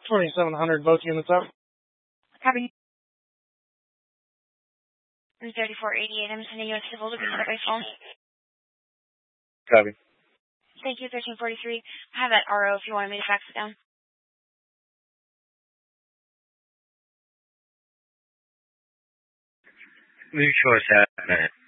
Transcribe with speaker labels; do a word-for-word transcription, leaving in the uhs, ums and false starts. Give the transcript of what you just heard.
Speaker 1: twenty-seven hundred, both units up.
Speaker 2: Copy. thirty-four eighty-eight, I'm sending you a civil to be set by phone.
Speaker 3: Copy.
Speaker 2: Thank you, thirteen forty-three. I have that R O if you wanted me to fax it down.
Speaker 3: New choice, at